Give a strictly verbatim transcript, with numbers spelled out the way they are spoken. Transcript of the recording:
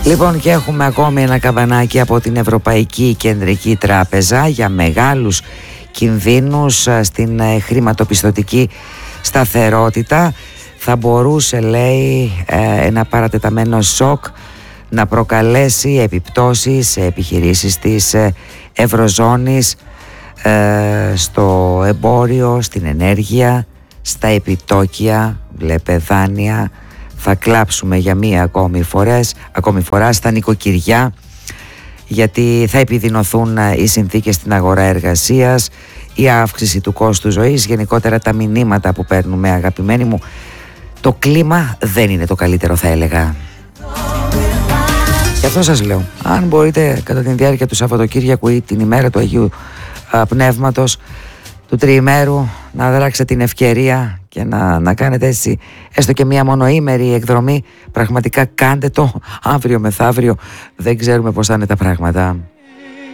Λοιπόν, και έχουμε ακόμη ένα καμπανάκι από την Ευρωπαϊκή Κεντρική Τράπεζα για μεγάλους κινδύνους στην χρηματοπιστωτική σταθερότητα. Θα μπορούσε, λέει, ένα παρατεταμένο σοκ να προκαλέσει επιπτώσεις σε επιχειρήσεις της Ευρωζώνης, στο εμπόριο, στην ενέργεια, στα επιτόκια, βλέπε δάνεια. Θα κλάψουμε για μία ακόμη, φορές, ακόμη φορά στα νοικοκυριά, γιατί θα επιδεινωθούν οι συνθήκες στην αγορά εργασίας, η αύξηση του κόστου ζωής, γενικότερα τα μηνύματα που παίρνουμε, αγαπημένοι μου. Το κλίμα δεν είναι το καλύτερο, θα έλεγα. Γι' αυτό σας λέω, αν μπορείτε κατά τη διάρκεια του Σαββατοκύριακου ή την ημέρα του Αγίου Πνεύματος, του τριημέρου, να δράξετε την ευκαιρία και να, να κάνετε έτσι έστω και μία μονοήμερη εκδρομή, πραγματικά κάντε το. Αύριο μεθαύριο δεν ξέρουμε πώς θα είναι τα πράγματα.